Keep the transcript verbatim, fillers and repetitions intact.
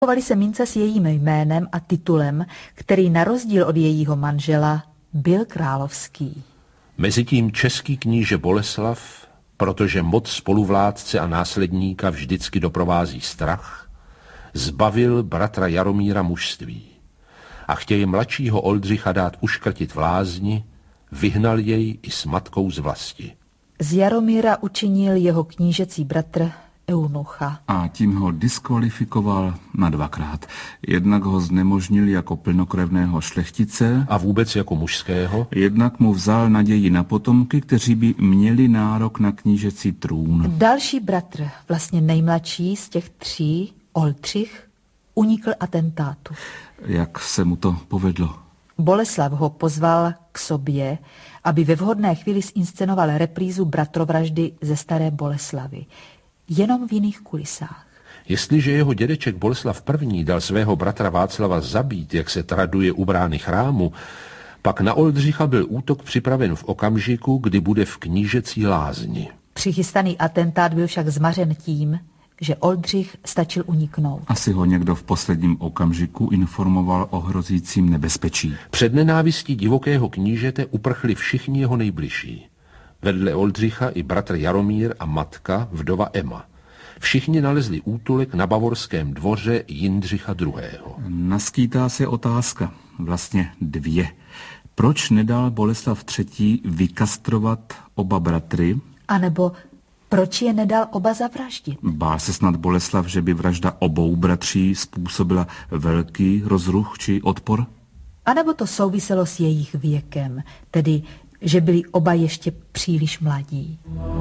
Chovaly se mince s jejím jménem a titulem, který na rozdíl od jejího manžela byl královský. Mezitím český kníže Boleslav, protože moc spoluvládce a následníka vždycky doprovází strach, zbavil bratra Jaromíra mužství a chtějí mladšího Oldřicha dát uškrtit v lázni, vyhnal jej i s matkou z vlasti. Z Jaromíra učinil jeho knížecí bratr eunucha. A tím ho diskvalifikoval na dvakrát. Jednak ho znemožnil jako plnokrevného šlechtice A vůbec jako mužského? Jednak mu vzal naději na potomky, kteří by měli nárok na knížecí trůn. Další bratr, vlastně nejmladší z těch tří, Oldřich, unikl atentátu. Jak se mu to povedlo? Boleslav ho pozval k sobě, aby ve vhodné chvíli zinscenoval reprízu bratrovraždy ze staré Boleslavy. Jenom v jiných kulisách. Jestliže jeho dědeček Boleslav I. dal svého bratra Václava zabít, jak se traduje u brány chrámu, pak na Oldřicha byl útok připraven v okamžiku, kdy bude v knížecí lázni. Přichystaný atentát byl však zmařen tím, že Oldřich stačil uniknout. Asi ho někdo v posledním okamžiku informoval o hrozícím nebezpečí. Před nenávistí divokého knížete uprchli všichni jeho nejbližší. Vedle Oldřicha i bratr Jaromír a matka, vdova Ema. Všichni nalezli útulek na bavorském dvoře Jindřicha druhého. Naskýtá se otázka, vlastně dvě. Proč nedal Boleslav třetí. vykastrovat oba bratry? A nebo proč je nedal oba zavraždit? Bál se snad Boleslav, že by vražda obou bratří způsobila velký rozruch či odpor? A nebo to souviselo s jejich věkem, tedy že byli oba ještě příliš mladí.